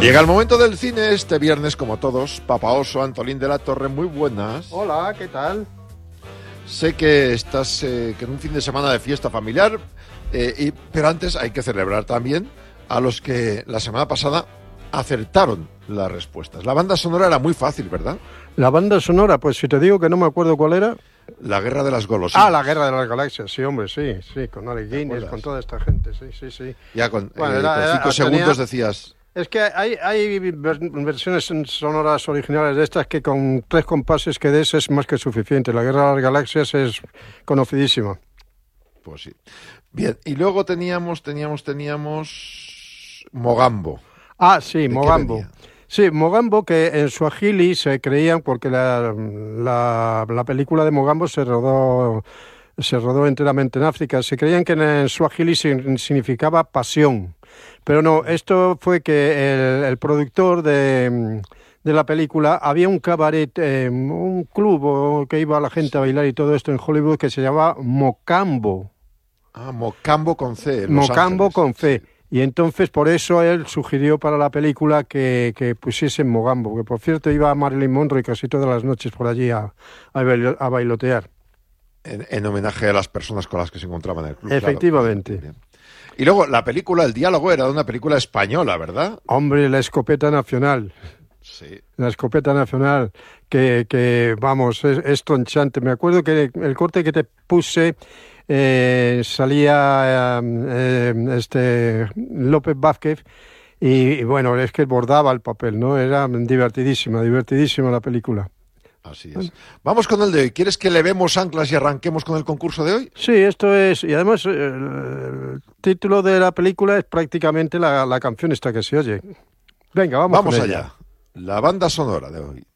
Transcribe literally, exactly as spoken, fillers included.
Llega el momento del cine este viernes, como todos. Papa Oso, Antolín de la Torre, muy buenas. Hola, ¿qué tal? Sé que estás eh, que en un fin de semana de fiesta familiar, eh, y, pero antes hay que celebrar también a los que la semana pasada acertaron las respuestas. La banda sonora era muy fácil, ¿verdad? La banda sonora, pues si te digo que no me acuerdo cuál era. La Guerra de las Golosinas. Ah, La Guerra de las Galaxias, sí, hombre, sí, sí, con Alec Guinness, con toda esta gente, sí, sí, sí. Ya con, Bueno, eh, era, con era, cinco tenía... segundos decías... Es que hay, hay versiones sonoras originales de estas que con tres compases que des es más que suficiente. La Guerra de las Galaxias es conocidísima. Pues sí. Bien, y luego teníamos, teníamos, teníamos... Mogambo. Ah, sí, Mogambo. Sí, Mogambo, que en Swahili se creían, porque la, la, la película de Mogambo se rodó, se rodó enteramente en África, se creían que en Swahili significaba pasión. Pero no, esto fue que el, el productor de, de la película, había un cabaret, eh, un club que iba a la gente a bailar y todo esto en Hollywood que se llamaba Mocambo. Ah, Mocambo con C. Mocambo con C. Sí. Y entonces por eso él sugirió para la película que, que pusiesen Mogambo, que por cierto iba Marilyn Monroe casi todas las noches por allí a, a, bailo, a bailotear. En, en homenaje a las personas con las que se encontraban en el club. Efectivamente. Claro. Y luego la película, el diálogo era de una película española, ¿verdad? Hombre, La Escopeta Nacional. Sí. La Escopeta Nacional, que, que vamos, es, es tronchante. Me acuerdo que el corte que te puse eh, salía eh, este López Vázquez y, y bueno, es que bordaba el papel, ¿no? Era divertidísima, divertidísima la película. Así es. Vamos con el de hoy. ¿Quieres que le vemos anclas y arranquemos con el concurso de hoy? Sí, esto es... Y además el, el título de la película es prácticamente la, la canción esta que se oye. Venga, vamos, vamos con allá. Ella. La banda sonora de hoy.